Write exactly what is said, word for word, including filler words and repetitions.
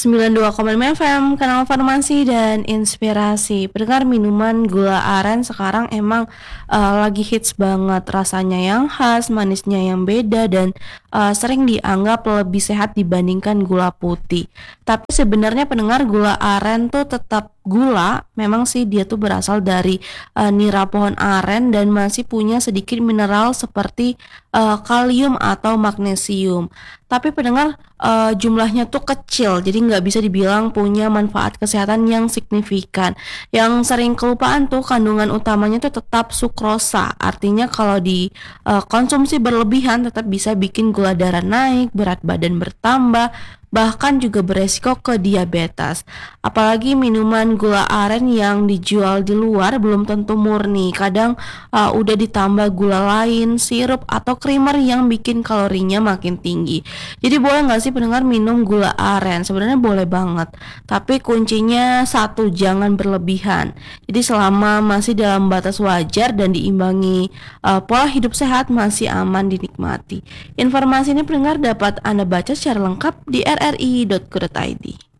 sembilan puluh dua koma lima F M, kanal farmasi dan inspirasi. Pendengar, minuman gula aren sekarang emang uh, lagi hits banget. Rasanya yang khas, manisnya yang beda, dan uh, sering dianggap lebih sehat dibandingkan gula putih. Tapi sebenarnya pendengar, gula aren tuh tetap gula. Memang sih dia tuh berasal dari uh, nira pohon aren dan masih punya sedikit mineral seperti uh, kalium atau magnesium. Tapi pendengar, uh, jumlahnya tuh kecil, jadi nggak bisa dibilang punya manfaat kesehatan yang signifikan. Yang sering kelupaan tuh kandungan utamanya tuh tetap sukrosa. Artinya kalau dikonsumsi berlebihan tetap bisa bikin gula darah naik, berat badan bertambah, bahkan juga beresiko ke diabetes. Apalagi minuman gula aren yang dijual di luar belum tentu murni. Kadang uh, udah ditambah gula lain, sirup atau creamer yang bikin kalorinya makin tinggi. Jadi boleh nggak sih pendengar minum gula aren? Sebenarnya boleh banget. Tapi kuncinya satu, jangan berlebihan. Jadi selama masih dalam batas wajar dan diimbangi uh, pola hidup sehat, masih aman dinikmati. Informasi ini pendengar dapat Anda baca secara lengkap di r r i dot co dot i d.